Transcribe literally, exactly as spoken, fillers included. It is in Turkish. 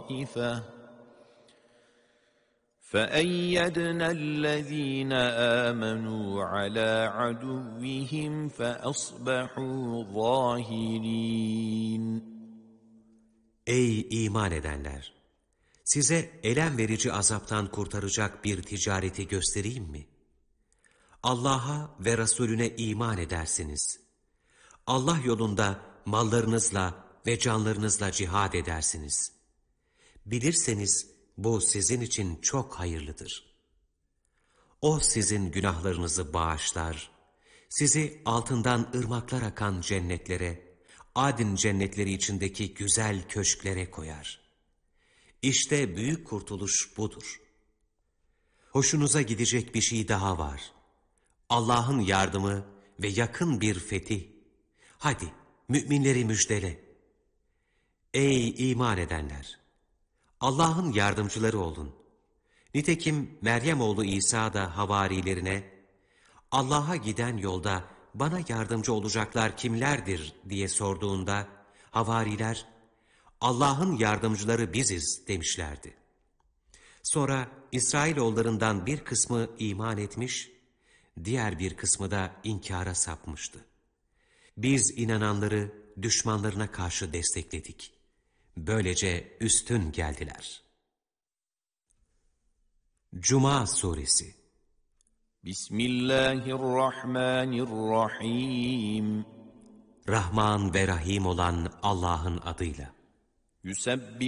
طَائِفَةٌ فَأَيَّدْنَا الَّذ۪ينَ آمَنُوا عَلَى عَدُوِّهِمْ فَأَصْبَحُوا ظَاهِرِينَ. Ey iman edenler! Size elem verici azaptan kurtaracak bir ticareti göstereyim mi? Allah'a ve Resulüne iman edersiniz. Allah yolunda mallarınızla ve canlarınızla cihad edersiniz. Bilirseniz bu sizin için çok hayırlıdır. O sizin günahlarınızı bağışlar, sizi altından ırmaklar akan cennetlere, Adin cennetleri içindeki güzel köşklere koyar. İşte büyük kurtuluş budur. Hoşunuza gidecek bir şey daha var. Allah'ın yardımı ve yakın bir fetih. Hadi müminleri müjdele. Ey iman edenler! Allah'ın yardımcıları olun. Nitekim Meryem oğlu İsa da havarilerine, Allah'a giden yolda bana yardımcı olacaklar kimlerdir diye sorduğunda, havariler, Allah'ın yardımcıları biziz demişlerdi. Sonra İsrailoğullarından bir kısmı iman etmiş, diğer bir kısmı da inkara sapmıştı. Biz inananları düşmanlarına karşı destekledik. Böylece üstün geldiler. Cuma Suresi. Bismillahirrahmanirrahim. Rahman ve Rahim olan Allah'ın adıyla. Yusebbih